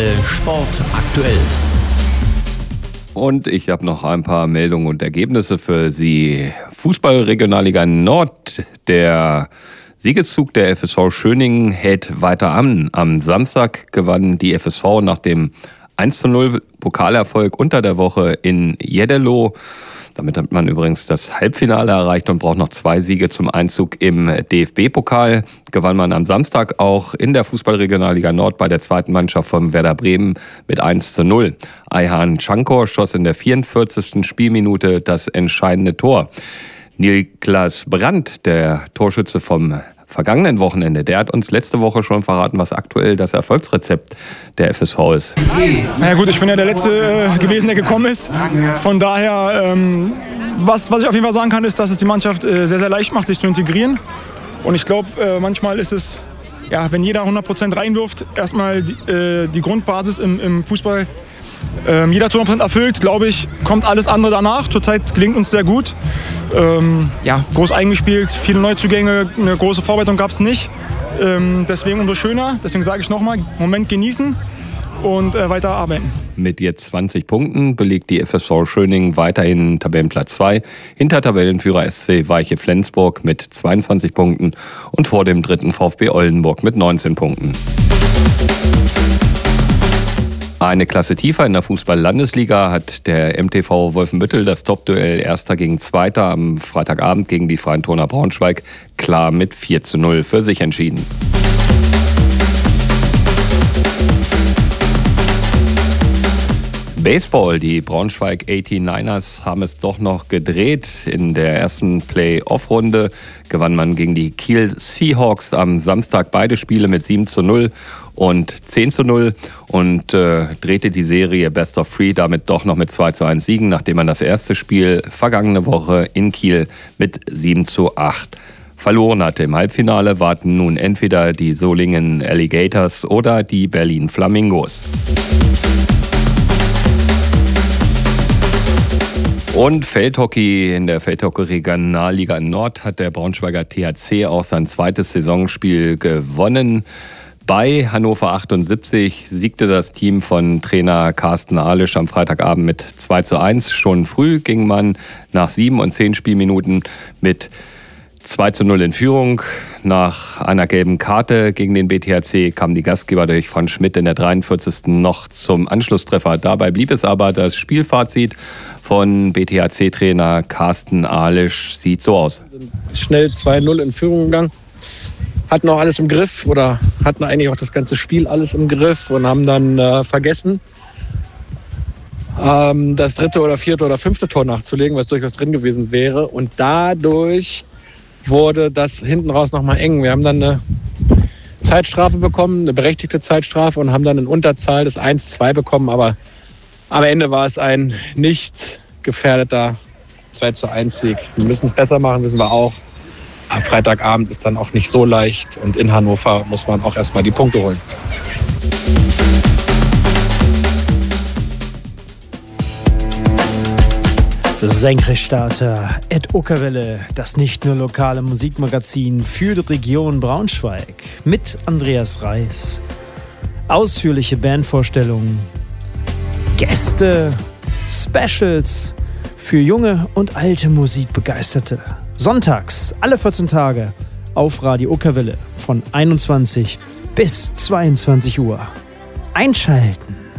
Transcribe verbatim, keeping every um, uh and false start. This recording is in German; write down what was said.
Welle Sport aktuell. Und ich habe noch ein paar Meldungen und Ergebnisse für Sie. Fußball-Regionalliga Nord, der Siegeszug der F S V Schöningen hält weiter an. Am Samstag gewann die F S V nach dem eins zu null Pokalerfolg unter der Woche in Jeddelo. Damit hat man übrigens das Halbfinale erreicht und braucht noch zwei Siege zum Einzug im D F B-Pokal. Gewann man am Samstag auch in der Fußball-Regionalliga Nord bei der zweiten Mannschaft von Werder Bremen mit eins zu null. Ayhan Chankor schoss in der vierundvierzigsten Spielminute das entscheidende Tor. Niklas Brandt, der Torschütze vom vergangenen Wochenende, der hat uns letzte Woche schon verraten, was aktuell das Erfolgsrezept der F S V ist. Na ja gut, ich bin ja der Letzte äh, gewesen, der gekommen ist. Von daher, ähm, was, was ich auf jeden Fall sagen kann, ist, dass es die Mannschaft äh, sehr, sehr leicht macht, sich zu integrieren. Und ich glaube, äh, manchmal ist es, ja, wenn jeder hundert Prozent reinwirft, erstmal die, äh, die Grundbasis im, im Fußball. Ähm, jeder zu hundert Prozent erfüllt, glaube ich, kommt alles andere danach. Zurzeit gelingt uns sehr gut. Ähm, ja, groß eingespielt, viele Neuzugänge, eine große Vorbereitung gab es nicht. Ähm, deswegen umso schöner. Deswegen sage ich nochmal, Moment genießen und äh, weiter arbeiten. Mit jetzt zwanzig Punkten belegt die F S V Schöningen weiterhin Tabellenplatz zwei, hinter Tabellenführer S C Weiche Flensburg mit zweiundzwanzig Punkten und vor dem dritten VfB Oldenburg mit neunzehn Punkten. Eine Klasse tiefer in der Fußball-Landesliga hat der M T V Wolfenbüttel das Topduell Erster gegen Zweiter am Freitagabend gegen die Freien Turner Braunschweig klar mit vier zu null für sich entschieden. Baseball, die Braunschweig achtundachtzigers haben es doch noch gedreht. In der ersten Play-Off-Runde gewann man gegen die Kiel Seahawks am Samstag beide Spiele mit sieben zu null und zehn zu null und äh, drehte die Serie Best of Three damit doch noch mit zwei zu eins Siegen, nachdem man das erste Spiel vergangene Woche in Kiel mit sieben zu acht verloren hatte. Im Halbfinale warten nun entweder die Solingen Alligators oder die Berlin Flamingos. Und Feldhockey in der Feldhockey-Regionalliga Nord hat der Braunschweiger T H C auch sein zweites Saisonspiel gewonnen. Bei Hannover achtundsiebzig siegte das Team von Trainer Carsten Ahlisch am Freitagabend mit zwei zu eins. Schon früh ging man nach sieben und zehn Spielminuten mit zwei zu null in Führung. Nach einer gelben Karte gegen den B T H C kamen die Gastgeber durch Franz Schmidt in der dreiundvierzigsten noch zum Anschlusstreffer. Dabei blieb es aber. Das Spielfazit von B T H C-Trainer Carsten Ahlisch sieht so aus. Schnell zwei null in Führung gegangen. Hatten auch alles im Griff oder hatten eigentlich auch das ganze Spiel alles im Griff und haben dann äh, vergessen, ähm, das dritte oder vierte oder fünfte Tor nachzulegen, was durchaus drin gewesen wäre. Und dadurch wurde das hinten raus nochmal eng. Wir haben dann eine Zeitstrafe bekommen, eine berechtigte Zeitstrafe und haben dann in Unterzahl das eins zu zwei bekommen. Aber am Ende war es ein nicht gefährdeter zwei zu eins Sieg. Wir müssen es besser machen, wissen wir auch. Aber Freitagabend ist dann auch nicht so leicht und in Hannover muss man auch erstmal die Punkte holen. Senkrechtstarter at Ockerwelle, das nicht nur lokale Musikmagazin für die Region Braunschweig mit Andreas Reis. Ausführliche Bandvorstellungen, Gäste, Specials für junge und alte Musikbegeisterte. Sonntags, alle vierzehn Tage auf Radio Ockerwelle von einundzwanzig bis zweiundzwanzig Uhr. Einschalten!